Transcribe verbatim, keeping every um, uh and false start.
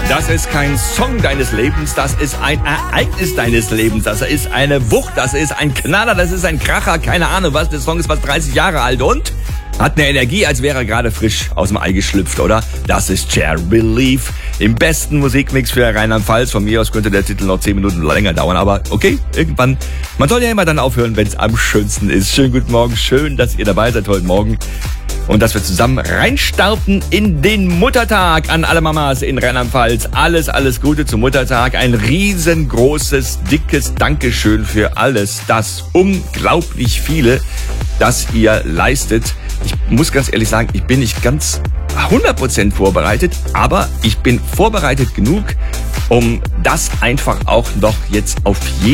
Das ist kein Song deines Lebens, das ist ein Ereignis deines Lebens, das ist eine Wucht, das ist ein Knaller, das ist ein Kracher, keine Ahnung was. Der Song ist fast dreißig Jahre alt und hat eine Energie, als wäre er gerade frisch aus dem Ei geschlüpft, oder? Das ist Cher Believe im besten Musikmix für Rheinland-Pfalz. Von mir aus könnte der Titel noch zehn Minuten länger dauern, aber okay, irgendwann. Man soll ja immer dann aufhören, wenn es am schönsten ist. Schönen guten Morgen, schön, dass ihr dabei seid heute Morgen. Und dass wir zusammen reinstarten in den Muttertag an alle Mamas in Rheinland-Pfalz. Alles, alles Gute zum Muttertag. Ein riesengroßes, dickes Dankeschön für alles, das unglaublich viele, das ihr leistet. Ich muss ganz ehrlich sagen, ich bin nicht ganz hundert Prozent vorbereitet, aber ich bin vorbereitet genug, um das einfach auch noch jetzt auf jeden